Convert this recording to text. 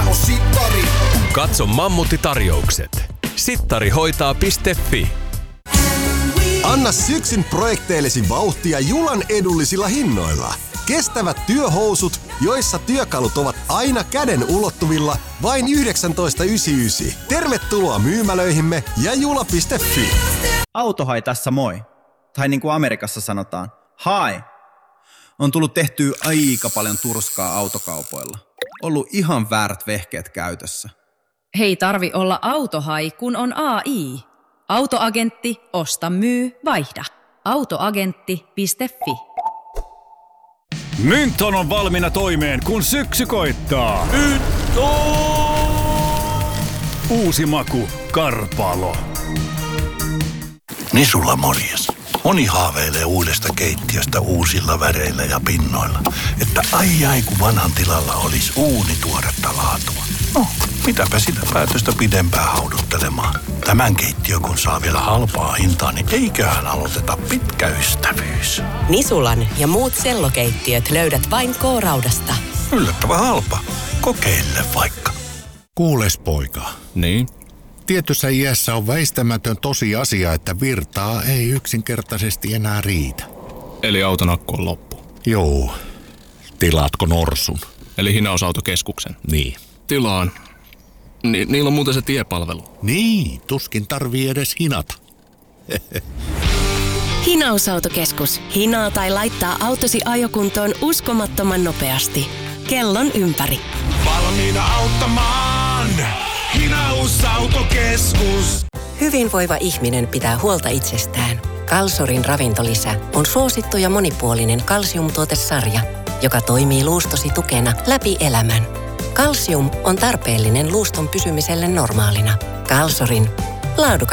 Sittari. Katso Mammutti-tarjoukset. Sittarihoitaa.fi. Anna syksyn projekteillesi vauhtia Julan edullisilla hinnoilla. Kestävät työhousut, joissa työkalut ovat aina käden ulottuvilla, vain 19,99. Tervetuloa myymälöihimme ja jula.fi. Autohai tässä moi. Tai niin kuin Amerikassa sanotaan, hi. On tullut tehtyä aika paljon turskaa autokaupoilla. Ollut ihan väärät vehkeet käytössä. Hei tarvi olla autohai, kun on AI. Autoagentti, osta, myy, vaihda. Autoagentti.fi. Mynton on valmiina toimeen, kun syksy koittaa. Uusi maku, Karpalo. Nisulla morjes. Moni haaveilee uudesta keittiöstä uusilla väreillä ja pinnoilla. Että ai kun vanhan tilalla olisi uuni tuoretta laatua. No, mitäpä sitä päätöstä pidempään hauduttelemaan. Tämän keittiön kun saa vielä halpaa hintaa, niin eiköhän aloiteta pitkä ystävyys. Nisulan ja muut sellokeittiöt löydät vain K-Raudasta. Yllättävän halpa. Kokeile vaikka. Kuules poika. Niin? Tietyssä iässä on väistämätön tosiasia, että virtaa ei yksinkertaisesti enää riitä. Eli auton akku on loppu. Joo. Tilaatko Norsun? Eli hinausautokeskuksen. Niin. Tilaan. Niillä on muuten se tiepalvelu. Niin, tuskin tarvii edes hinata. Hinausautokeskus. Hinaa tai laittaa autosi ajokuntoon uskomattoman nopeasti. Kellon ympäri. Valmiina auttamaan. Hinausautokeskus. Hyvinvoiva ihminen pitää huolta itsestään. Kalsorin ravintolisä on suosittu ja monipuolinen kalsiumtuotesarja, joka toimii luustosi tukena läpi elämän. Kalsium on tarpeellinen luuston pysymiselle normaalina. Kalsorin laadukas